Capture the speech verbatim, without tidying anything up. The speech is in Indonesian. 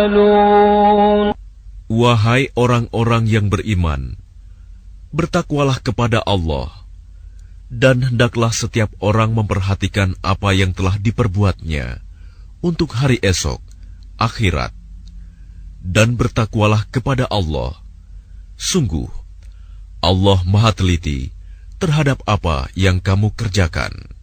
Wahai orang-orang yang beriman, bertakwalah kepada Allah, dan hendaklah setiap orang memperhatikan apa yang telah diperbuatnya untuk hari esok, akhirat. Dan bertakwalah kepada Allah. Sungguh, Allah Maha Teliti terhadap apa yang kamu kerjakan.